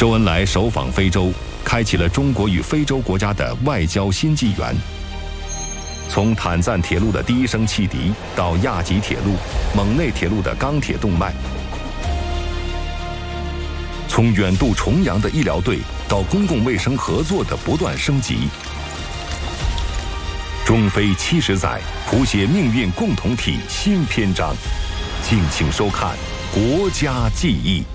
周恩来首访非洲，开启了中国与非洲国家的外交新纪元。从坦赞铁路的第一声汽笛，到亚吉铁路、蒙内铁路的钢铁动脉；从远渡重洋的医疗队，到公共卫生合作的不断升级。中非70载，谱写命运共同体新篇章。敬请收看《国家记忆》。